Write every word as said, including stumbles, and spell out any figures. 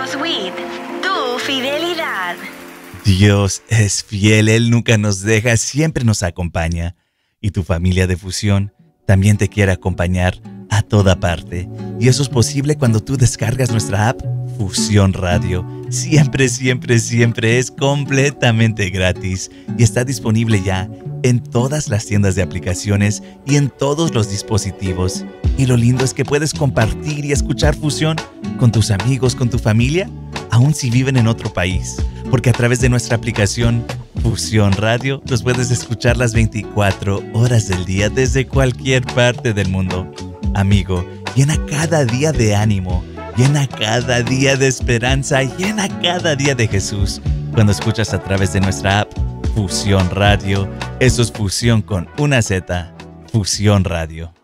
Amigos W I D, tu fidelidad. Dios es fiel, Él nunca nos deja, siempre nos acompaña. Y tu familia de Fusión también te quiere acompañar a toda parte. Y eso es posible cuando tú descargas nuestra app Fusión Radio. Siempre, siempre, siempre es completamente gratis y está disponible ya en todas las tiendas de aplicaciones y en todos los dispositivos. Y lo lindo es que puedes compartir y escuchar Fusión con tus amigos, con tu familia, aun si viven en otro país. Porque a través de nuestra aplicación Fusión Radio los puedes escuchar las veinticuatro horas del día desde cualquier parte del mundo. Amigo, llena cada día de ánimo, llena cada día de esperanza, llena cada día de Jesús. Cuando escuchas a través de nuestra app Fusión Radio, eso es Fusión con una Z, Fusión Radio.